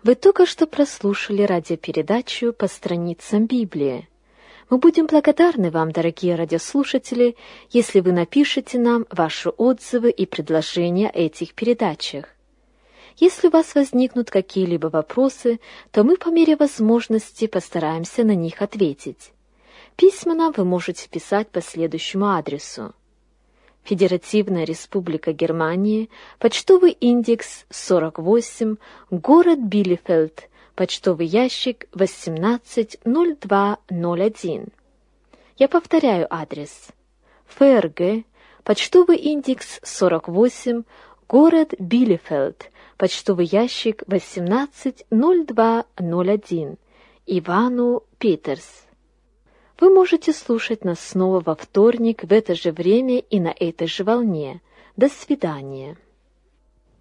Вы только что прослушали радиопередачу «По страницам Библии». Мы будем благодарны вам, дорогие радиослушатели, если вы напишете нам ваши отзывы и предложения о этих передачах. Если у вас возникнут какие-либо вопросы, то мы по мере возможности постараемся на них ответить. Письма нам вы можете писать по следующему адресу: Федеративная Республика Германия, почтовый индекс 48, город Билефельд, почтовый ящик 180201. Я повторяю адрес: ФРГ, почтовый индекс 48, город Билефельд, почтовый ящик 180201, Ивану Петерс. Вы можете слушать нас снова во вторник в это же время и на этой же волне. До свидания.